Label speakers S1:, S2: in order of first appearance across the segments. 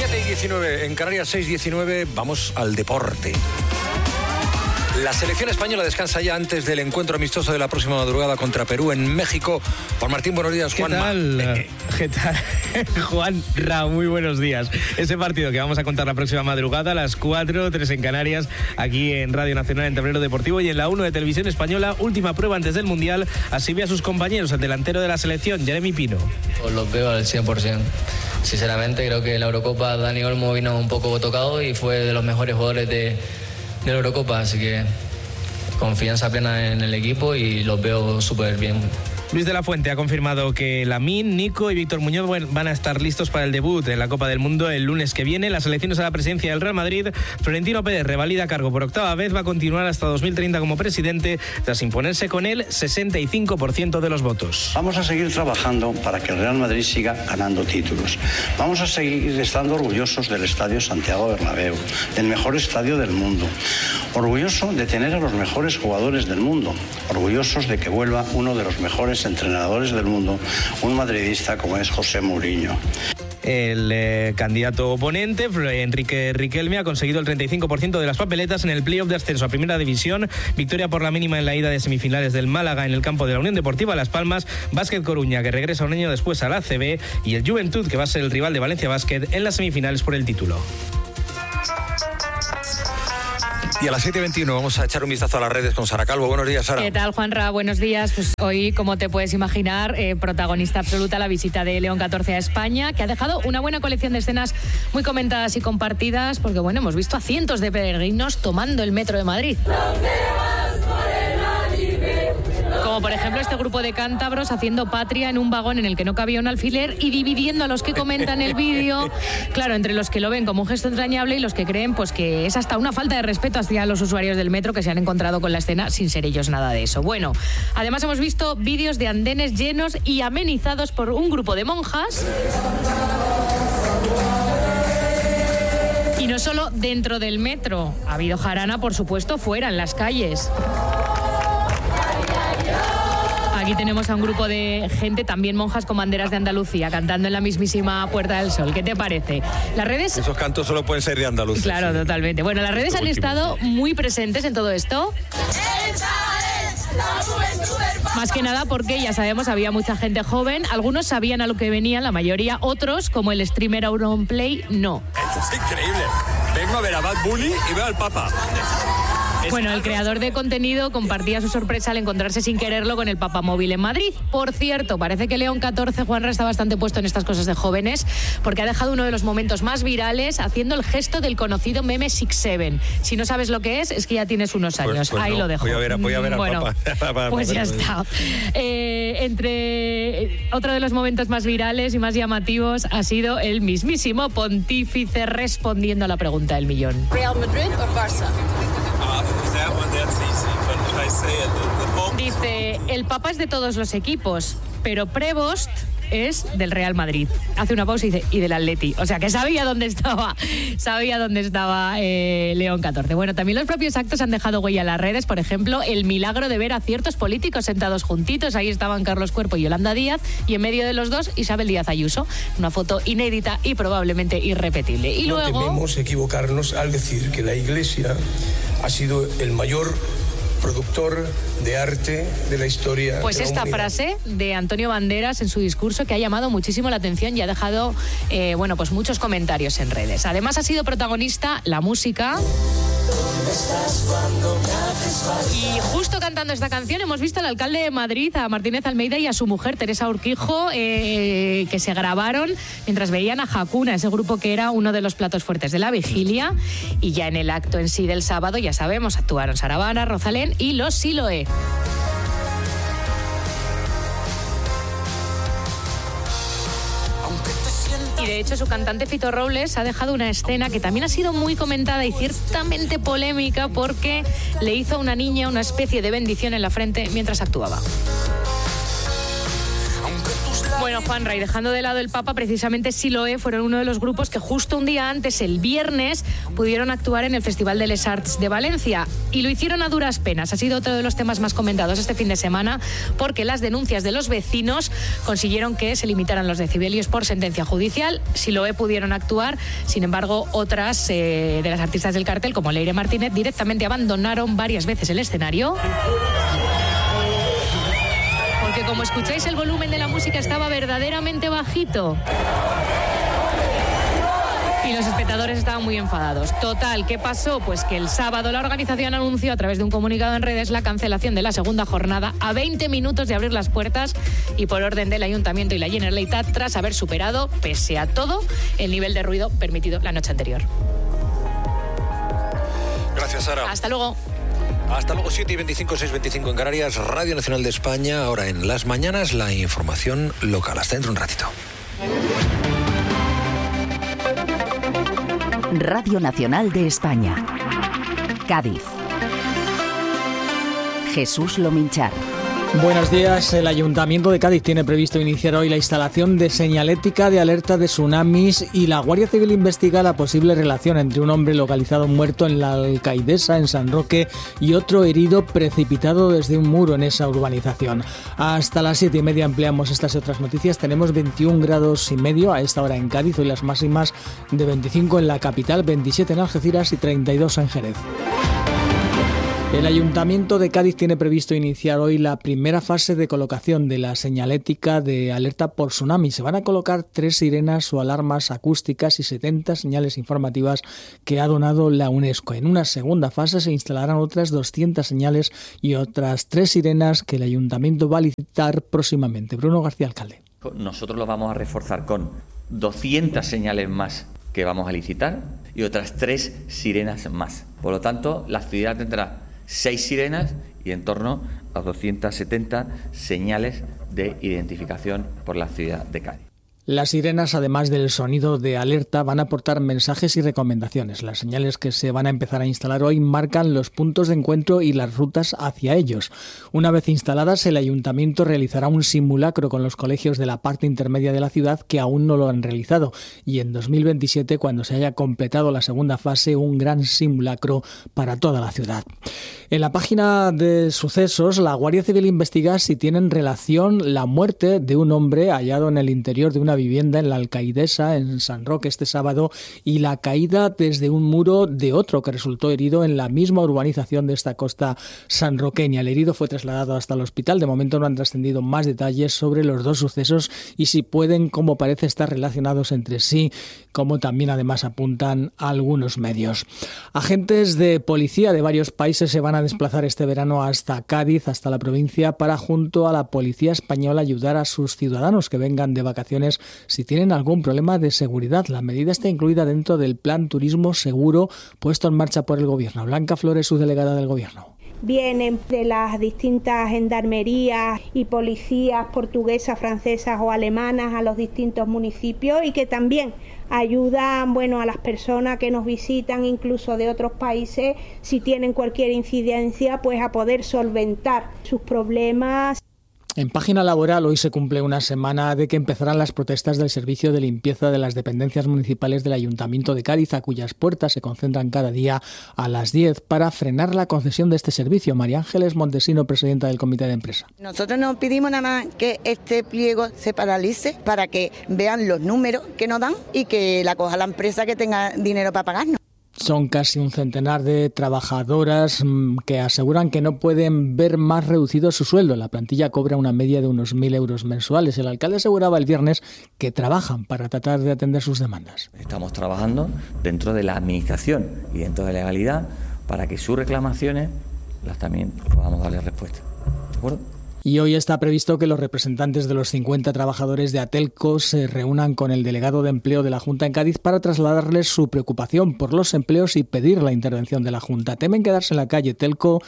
S1: 7:19 en Canarias, 6:19, vamos al deporte. La selección española descansa ya antes del encuentro amistoso de la próxima madrugada contra Perú en México. Juan Martín, buenos días.
S2: ¿Qué tal? Juan Ra, muy buenos días. Ese partido que vamos a contar la próxima madrugada a las 4:03 en Canarias, aquí en Radio Nacional, en Tablero Deportivo y en la 1 de Televisión Española. Última prueba antes del Mundial. Así ve a sus compañeros, el delantero de la selección, Jeremy Pino.
S3: Os lo veo al 100%. Sinceramente, creo que en la Eurocopa Dani Olmo vino un poco tocado y fue de los mejores jugadores de la Eurocopa, así que confianza plena en el equipo y los veo súper bien.
S2: Luis de la Fuente ha confirmado que Lamine, Nico y Víctor Muñoz van a estar listos para el debut en la Copa del Mundo el lunes que viene. Las elecciones a la presidencia del Real Madrid, Florentino Pérez revalida cargo por octava vez, va a continuar hasta 2030 como presidente tras imponerse con el 65% de los votos.
S4: Vamos a seguir trabajando para que el Real Madrid siga ganando títulos. Vamos a seguir estando orgullosos del Estadio Santiago Bernabéu, del mejor estadio del mundo. Orgulloso de tener a los mejores jugadores del mundo. Orgullosos de que vuelva uno de los mejores entrenadores del mundo, un madridista como es José Mourinho.
S2: El candidato oponente, Enrique Riquelme, ha conseguido el 35% de las papeletas en el playoff de ascenso a Primera División. Victoria por la mínima en la ida de semifinales del Málaga en el campo de la Unión Deportiva Las Palmas. Básquet Coruña, que regresa un año después a la ACB. Y el Juventud, que va a ser el rival de Valencia Básquet en las semifinales por el título.
S1: Y a las 7:21 vamos a echar un vistazo a las redes con Sara Calvo. Buenos días, Sara.
S5: ¿Qué tal, Juanra? Buenos días. Pues hoy, como te puedes imaginar, protagonista absoluta la visita de León XIV a España, que ha dejado una buena colección de escenas muy comentadas y compartidas, porque bueno, hemos visto a cientos de peregrinos tomando el metro de Madrid. Como por ejemplo este grupo de cántabros haciendo patria en un vagón en el que no cabía un alfiler y dividiendo a los que comentan el vídeo, claro, entre los que lo ven como un gesto entrañable y los que creen pues que es hasta una falta de respeto hacia los usuarios del metro que se han encontrado con la escena sin ser ellos nada de eso. Bueno, además hemos visto vídeos de andenes llenos y amenizados por un grupo de monjas. Y no solo dentro del metro, ha habido jarana, por supuesto, fuera, en las calles. Aquí tenemos a un grupo de gente, también monjas con banderas de Andalucía, cantando en la mismísima Puerta del Sol. ¿Qué te parece? Las redes...
S1: Esos cantos solo pueden ser de Andalucía.
S5: Claro, sí. Totalmente. Bueno, las redes han estado muy presentes en todo esto. Más que nada porque, ya sabemos, había mucha gente joven. Algunos sabían a lo que venían, la mayoría. Otros, como el streamer Auronplay, no.
S1: Esto es increíble. Vengo a ver a Bad Bunny y veo al Papa.
S5: Bueno, el creador de contenido compartía su sorpresa al encontrarse sin quererlo con el papamóvil en Madrid. Por cierto, parece que León XIV, Juanra, está bastante puesto en estas cosas de jóvenes, porque ha dejado uno de los momentos más virales haciendo el gesto del conocido meme 6'7". Si no sabes lo que es que ya tienes unos años.
S1: Pues
S5: ahí
S1: no,
S5: lo dejo.
S1: Voy a ver al Papa.
S5: Pues ya está. Otro de los momentos más virales y más llamativos ha sido el mismísimo pontífice respondiendo a la pregunta del millón.
S6: ¿Real Madrid o Barça?
S5: Dice, el Papa es de todos los equipos, pero Prevost es del Real Madrid. Hace una pausa y dice, y del Atleti. O sea, que sabía dónde estaba León XIV. Bueno, también los propios actos han dejado huella en las redes. Por ejemplo, el milagro de ver a ciertos políticos sentados juntitos. Ahí estaban Carlos Cuerpo y Yolanda Díaz, y en medio de los dos, Isabel Díaz Ayuso. Una foto inédita y probablemente irrepetible. Y
S7: no
S5: luego...
S7: tememos equivocarnos al decir que la Iglesia ha sido el mayor productor de arte de la historia.
S5: Pues esta frase de Antonio Banderas en su discurso, que ha llamado muchísimo la atención y ha dejado pues muchos comentarios en redes. Además ha sido protagonista la música. Y justo cantando esta canción hemos visto al alcalde de Madrid, a Martínez Almeida, y a su mujer Teresa Urquijo, que se grabaron mientras veían a Hakuna, ese grupo que era uno de los platos fuertes de la vigilia. Y ya en el acto en sí del sábado, ya sabemos, actuaron Sara Vara, Rosalén y los Siloé. Y de hecho su cantante Fito Robles ha dejado una escena que también ha sido muy comentada y ciertamente polémica, porque le hizo a una niña una especie de bendición en la frente mientras actuaba. Bueno, Bueno, Juanra, y dejando de lado el Papa, precisamente Siloé fueron uno de los grupos que justo un día antes, el viernes, pudieron actuar en el Festival de Les Arts de Valencia. Y lo hicieron a duras penas. Ha sido otro de los temas más comentados este fin de semana, porque las denuncias de los vecinos consiguieron que se limitaran los decibelios por sentencia judicial. Siloé pudieron actuar, sin embargo, otras de las artistas del cartel, como Leire Martínez, directamente abandonaron varias veces el escenario. Porque como escucháis, el volumen de la música estaba verdaderamente bajito. Y los espectadores estaban muy enfadados. Total, ¿qué pasó? Pues que el sábado la organización anunció a través de un comunicado en redes la cancelación de la segunda jornada a 20 minutos de abrir las puertas y por orden del Ayuntamiento y la Generalitat, tras haber superado, pese a todo, el nivel de ruido permitido la noche anterior.
S1: Gracias, Sara.
S5: Hasta luego.
S1: Hasta luego, 7:25, 6:25 en Canarias, Radio Nacional de España. Ahora en las mañanas, la información local. Hasta dentro un ratito.
S6: Radio Nacional de España. Cádiz. Jesús Lominchar.
S8: Buenos días. El Ayuntamiento de Cádiz tiene previsto iniciar hoy la instalación de señalética de alerta de tsunamis y la Guardia Civil investiga la posible relación entre un hombre localizado muerto en la Alcaidesa, en San Roque, y otro herido precipitado desde un muro en esa urbanización. Hasta las 7:30 ampliamos estas y otras noticias. Tenemos 21 grados y medio a esta hora en Cádiz, hoy las máximas de 25 en la capital, 27 en Algeciras y 32 en Jerez. El Ayuntamiento de Cádiz tiene previsto iniciar hoy la primera fase de colocación de la señalética de alerta por tsunami. Se van a colocar 3 sirenas o alarmas acústicas y 70 señales informativas que ha donado la UNESCO. En una segunda fase se instalarán otras 200 señales y otras 3 sirenas que el Ayuntamiento va a licitar próximamente. Bruno García, alcalde.
S9: Nosotros lo vamos a reforzar con 200 señales más que vamos a licitar y otras 3 sirenas más. Por lo tanto, la ciudad tendrá 6 sirenas y en torno a 270 señales de identificación por la ciudad de Cádiz.
S8: Las sirenas, además del sonido de alerta, van a aportar mensajes y recomendaciones. Las señales que se van a empezar a instalar hoy marcan los puntos de encuentro y las rutas hacia ellos. Una vez instaladas, el Ayuntamiento realizará un simulacro con los colegios de la parte intermedia de la ciudad que aún no lo han realizado. Y en 2027, cuando se haya completado la segunda fase, un gran simulacro para toda la ciudad. En la página de sucesos, la Guardia Civil investiga si tienen relación la muerte de un hombre hallado en el interior de una vivienda en la Alcaidesa, en San Roque, este sábado, y la caída desde un muro de otro que resultó herido en la misma urbanización de esta costa sanroqueña. El herido fue trasladado hasta el hospital. De momento no han trascendido más detalles sobre los dos sucesos y si pueden, como parece, estar relacionados entre sí, como también además apuntan algunos medios. Agentes de policía de varios países se van a desplazar este verano hasta Cádiz, hasta la provincia, para junto a la policía española ayudar a sus ciudadanos que vengan de vacaciones si tienen algún problema de seguridad. La medida está incluida dentro del plan Turismo Seguro puesto en marcha por el Gobierno. Blanca Flores, su delegada del Gobierno.
S10: Vienen de las distintas gendarmerías y policías portuguesas, francesas o alemanas a los distintos municipios y que también ayudan, a las personas que nos visitan incluso de otros países, si tienen cualquier incidencia, pues a poder solventar sus problemas.
S8: En página laboral, hoy se cumple una semana de que empezarán las protestas del servicio de limpieza de las dependencias municipales del Ayuntamiento de Cádiz, a cuyas puertas se concentran cada día a las 10 para frenar la concesión de este servicio. María Ángeles Montesino, presidenta del Comité de Empresa.
S11: Nosotros nos pedimos nada más que este pliego se paralice para que vean los números que nos dan y que la coja la empresa que tenga dinero para pagarnos.
S8: Son casi un centenar de trabajadoras que aseguran que no pueden ver más reducido su sueldo. La plantilla cobra una media de unos 1.000 euros mensuales. El alcalde aseguraba el viernes que trabajan para tratar de atender sus demandas.
S9: Estamos trabajando dentro de la administración y dentro de la legalidad para que sus reclamaciones las también podamos darle respuesta. ¿De acuerdo?
S8: Y hoy está previsto que los representantes de los 50 trabajadores de Atelco se reúnan con el delegado de empleo de la Junta en Cádiz para trasladarles su preocupación por los empleos y pedir la intervención de la Junta. Temen quedarse en la calle.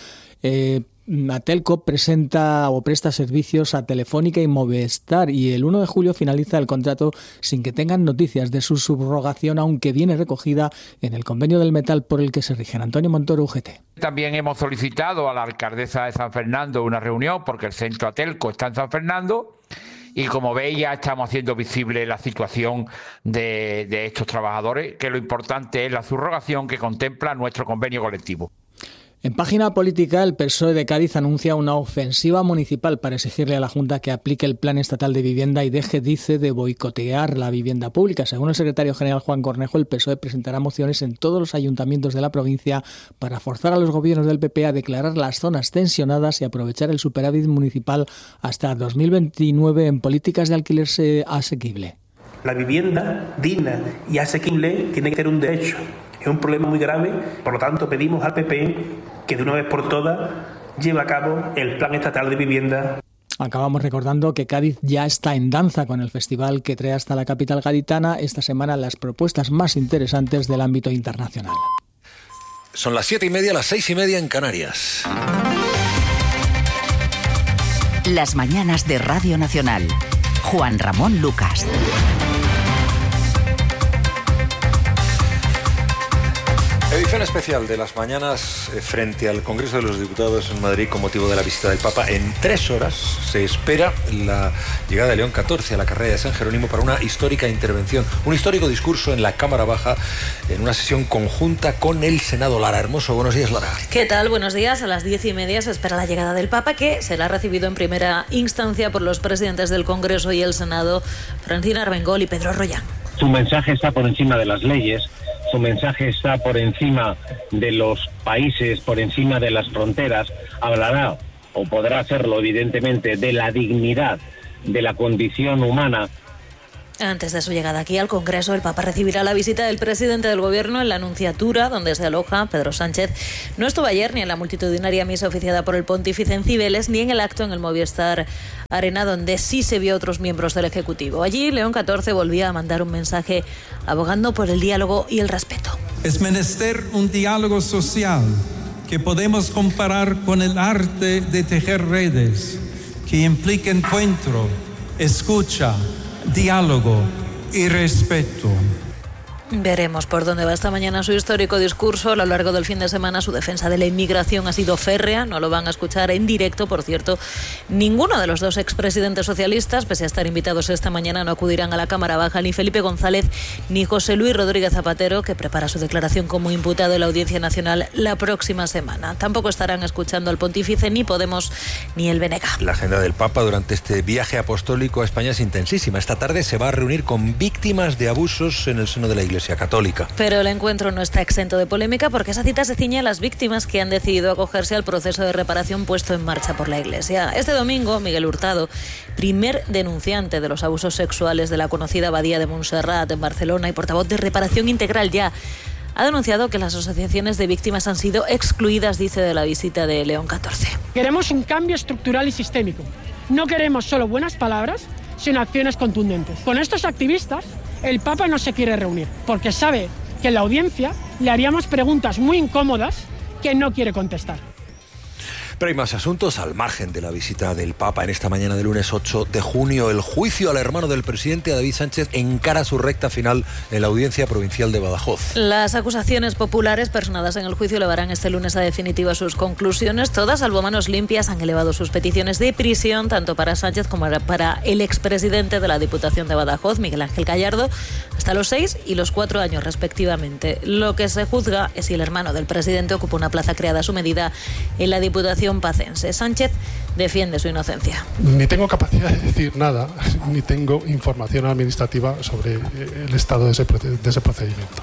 S8: Atelco presenta o presta servicios a Telefónica y Movistar y el 1 de julio finaliza el contrato sin que tengan noticias de su subrogación, aunque viene recogida en el convenio del metal por el que se rigen. Antonio Montoro, UGT.
S12: También hemos solicitado a la alcaldesa de San Fernando una reunión porque el centro Atelco está en San Fernando y como veis ya estamos haciendo visible la situación de estos trabajadores, que lo importante es la subrogación que contempla nuestro convenio colectivo.
S8: En página política, el PSOE de Cádiz anuncia una ofensiva municipal para exigirle a la Junta que aplique el Plan Estatal de Vivienda y deje, dice, de boicotear la vivienda pública. Según el secretario general Juan Cornejo, el PSOE presentará mociones en todos los ayuntamientos de la provincia para forzar a los gobiernos del PP a declarar las zonas tensionadas y aprovechar el superávit municipal hasta 2029 en políticas de alquiler asequible.
S13: La vivienda digna y asequible tiene que ser un derecho. Es un problema muy grave, por lo tanto pedimos al PP que de una vez por todas lleve a cabo el Plan Estatal de Vivienda.
S8: Acabamos recordando que Cádiz ya está en danza con el festival que trae hasta la capital gaditana esta semana las propuestas más interesantes del ámbito internacional.
S1: Son las 7:30, las 6:30 en Canarias.
S6: Las mañanas de Radio Nacional. Juan Ramón Lucas.
S1: Edición especial de las mañanas frente al Congreso de los Diputados en Madrid con motivo de la visita del Papa. En 3 horas se espera la llegada de León XIV a la carrera de San Jerónimo para una histórica intervención, un histórico discurso en la Cámara Baja en una sesión conjunta con el Senado. Lara Hermoso, buenos días, Lara.
S14: ¿Qué tal? Buenos días. A las 10:30 se espera la llegada del Papa, que será recibido en primera instancia por los presidentes del Congreso y el Senado, Francina Armengol y Pedro Rollán.
S15: Su mensaje está por encima de las leyes. Su mensaje está por encima de los países, por encima de las fronteras. Hablará, o podrá hacerlo evidentemente, de la dignidad de la condición humana.
S14: Antes de su llegada aquí al Congreso, el Papa recibirá la visita del presidente del Gobierno en la Nunciatura, donde se aloja Pedro Sánchez. No estuvo ayer ni en la multitudinaria misa oficiada por el pontífice en Cibeles, ni en el acto en el Movistar Arena, donde sí se vio a otros miembros del Ejecutivo. Allí, León XIV volvía a mandar un mensaje abogando por el diálogo y el respeto.
S16: Es menester un diálogo social que podemos comparar con el arte de tejer redes, que implica encuentro, escucha, diálogo y respeto.
S14: Veremos por dónde va esta mañana su histórico discurso. A lo largo del fin de semana su defensa de la inmigración ha sido férrea. No lo van a escuchar en directo, por cierto. Ninguno de los dos expresidentes socialistas, pese a estar invitados esta mañana, no acudirán a la Cámara Baja, ni Felipe González ni José Luis Rodríguez Zapatero, que prepara su declaración como imputado en la Audiencia Nacional la próxima semana. Tampoco estarán escuchando al pontífice ni Podemos ni el BNG.
S1: La agenda del Papa durante este viaje apostólico a España es intensísima. Esta tarde se va a reunir con víctimas de abusos en el seno de la Iglesia Católica.
S14: Pero el encuentro no está exento de polémica, porque esa cita se ciñe a las víctimas que han decidido acogerse al proceso de reparación puesto en marcha por la Iglesia. Este domingo, Miguel Hurtado, primer denunciante de los abusos sexuales de la conocida Abadía de Montserrat en Barcelona y portavoz de Reparación Integral Ya, ha denunciado que las asociaciones de víctimas han sido excluidas, dice, de la visita de León XIV.
S17: Queremos un cambio estructural y sistémico. No queremos solo buenas palabras, sino acciones contundentes. Con estos activistas, el Papa no se quiere reunir, porque sabe que en la audiencia le haríamos preguntas muy incómodas que no quiere contestar.
S1: Pero hay más asuntos al margen de la visita del Papa. En esta mañana del lunes 8 de junio, el juicio al hermano del presidente, David Sánchez, encara su recta final en la Audiencia Provincial de Badajoz.
S14: Las acusaciones populares personadas en el juicio elevarán este lunes a definitiva sus conclusiones. Todas, salvo manos limpias, han elevado sus peticiones de prisión, tanto para Sánchez como para el expresidente de la Diputación de Badajoz, Miguel Ángel Gallardo, hasta los 6 y los 4 años respectivamente. Lo que se juzga es si el hermano del presidente ocupa una plaza creada a su medida en la Diputación pacense. Sánchez defiende su inocencia.
S18: Ni tengo capacidad de decir nada, ni tengo información administrativa sobre el estado de ese procedimiento.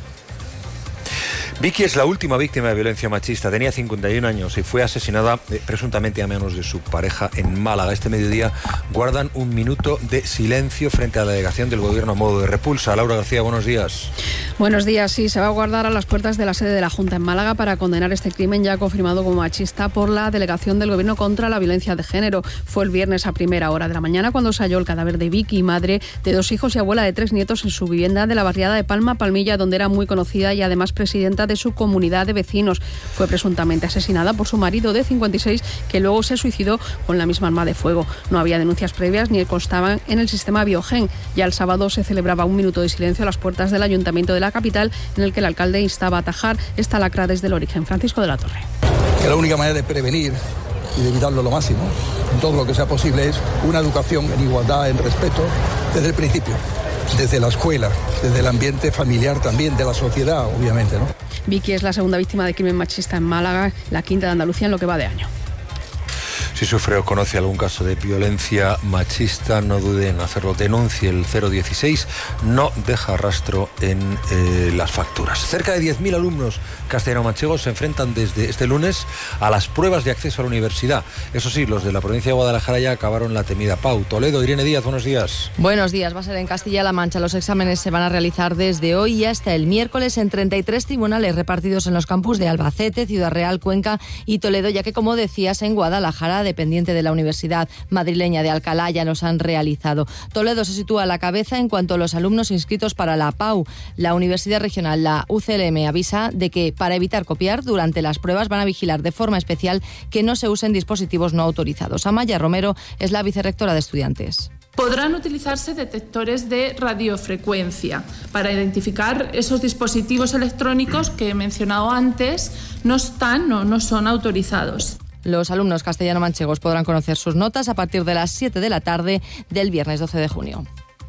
S1: Vicky es la última víctima de violencia machista. Tenía 51 años y fue asesinada presuntamente a manos de su pareja en Málaga. Este mediodía guardan un minuto de silencio frente a la delegación del Gobierno a modo de repulsa. Laura García, buenos días.
S19: Buenos días. Sí, se va a guardar a las puertas de la sede de la Junta en Málaga para condenar este crimen ya confirmado como machista por la delegación del Gobierno contra la violencia de género. Fue el viernes a primera hora de la mañana cuando se halló el cadáver de Vicky, madre de 2 hijos y abuela de 3 nietos, en su vivienda de la barriada de Palma Palmilla, donde era muy conocida y además presidenta de su comunidad de vecinos. Fue presuntamente asesinada por su marido de 56, que luego se suicidó con la misma arma de fuego. No había denuncias previas ni constaban en el sistema Biogen. Ya el sábado se celebraba un minuto de silencio a las puertas del Ayuntamiento de la capital, en el que el alcalde instaba a atajar esta lacra desde el origen. Francisco de la Torre.
S20: Que la única manera de prevenir y de evitarlo lo máximo, en todo lo que sea posible, es una educación en igualdad, en respeto, desde el principio, desde la escuela, desde el ambiente familiar también, de la sociedad, obviamente, ¿no?
S19: Vicky es la segunda víctima de crimen machista en Málaga, la quinta de Andalucía en lo que va de año.
S1: Si sufre o conoce algún caso de violencia machista, no dude en hacerlo. Denuncie el 016, no deja rastro en las facturas. Cerca de 10.000 alumnos castellano-manchegos se enfrentan desde este lunes a las pruebas de acceso a la universidad. Eso sí, los de la provincia de Guadalajara ya acabaron la temida PAU. Toledo, Irene Díaz, buenos días.
S21: Buenos días, va a ser en Castilla-La Mancha. Los exámenes se van a realizar desde hoy y hasta el miércoles en 33 tribunales repartidos en los campus de Albacete, Ciudad Real, Cuenca y Toledo, ya que, como decías, en Guadalajara, dependiente de la Universidad Madrileña de Alcalá, ya los han realizado. Toledo se sitúa a la cabeza en cuanto a los alumnos inscritos para la PAU. La Universidad Regional, la UCLM, avisa de que para evitar copiar durante las pruebas van a vigilar de forma especial que no se usen dispositivos no autorizados. Amaya Romero es la vicerrectora de estudiantes.
S22: Podrán utilizarse detectores de radiofrecuencia para identificar esos dispositivos electrónicos que he mencionado antes, no son autorizados.
S21: Los alumnos castellano-manchegos podrán conocer sus notas a partir de las 7 de la tarde del viernes 12 de junio.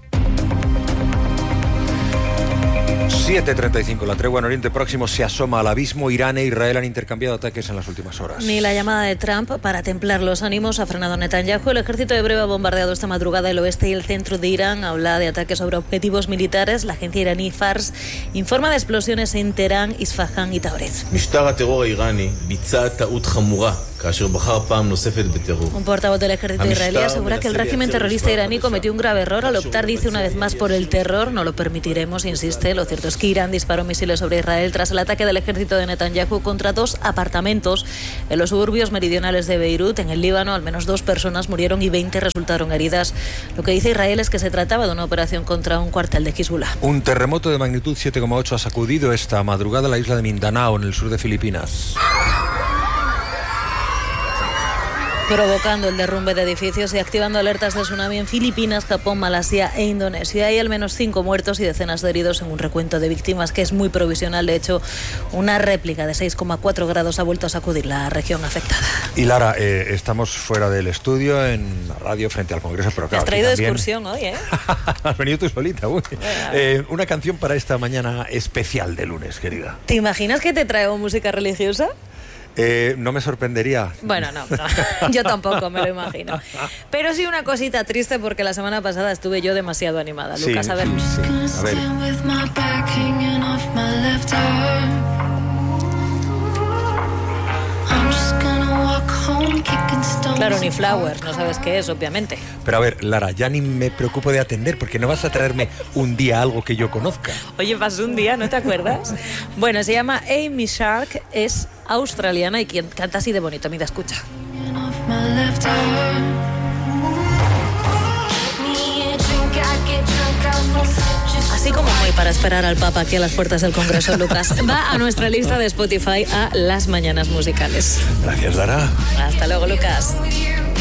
S1: 7:35, la tregua en Oriente Próximo se asoma al abismo. Irán e Israel han intercambiado ataques en las últimas horas.
S14: Ni la llamada de Trump para templar los ánimos ha frenado Netanyahu. El ejército hebreo ha bombardeado esta madrugada el oeste y el centro de Irán. Habla de ataques sobre objetivos militares. La agencia iraní Fars informa de explosiones en Teherán, Isfahán y Tabriz. Un portavoz del ejército israelí asegura que el régimen terrorista iraní cometió un grave error al optar, dice, una vez más por el terror. No lo permitiremos, insiste. Lo cierto es que Irán disparó misiles sobre Israel tras el ataque del ejército de Netanyahu contra 2 apartamentos en los suburbios meridionales de Beirut, en el Líbano. Al menos 2 personas murieron y 20 resultaron heridas. Lo que dice Israel es que se trataba de una operación contra un cuartel de Hezbollah.
S1: Un terremoto de magnitud 7,8 ha sacudido esta madrugada la isla de Mindanao, en el sur de Filipinas,
S14: provocando el derrumbe de edificios y activando alertas de tsunami en Filipinas, Japón, Malasia e Indonesia. Hay al menos 5 muertos y decenas de heridos en un recuento de víctimas que es muy provisional. De hecho, una réplica de 6,4 grados ha vuelto a sacudir la región afectada.
S1: Y Lara, estamos fuera del estudio, en la radio, frente al Congreso, pero claro,
S14: has traído
S1: también...
S14: excursión hoy, ¿eh?
S1: Has venido tú solita. Una canción para esta mañana especial de lunes, querida.
S14: ¿Te imaginas que te traigo música religiosa?
S1: No me sorprendería.
S14: Bueno, no, yo tampoco me lo imagino. Pero sí una cosita triste, porque la semana pasada estuve yo demasiado animada. Sí, Lucas, a ver.
S1: Sí. A ver.
S14: Claro, ni Flowers, no sabes qué es, obviamente.
S1: Pero a ver, Lara, ya ni me preocupo de atender, porque no vas a traerme un día algo que yo conozca.
S14: Oye, pasó un día, ¿no te acuerdas? Bueno, se llama Amy Shark, es australiana y quien canta así de bonito. Mira, escucha. Así como muy para esperar al Papa aquí a las puertas del Congreso, Lucas. Va a nuestra lista de Spotify a las mañanas musicales.
S1: Gracias, Lara.
S14: Hasta luego, Lucas.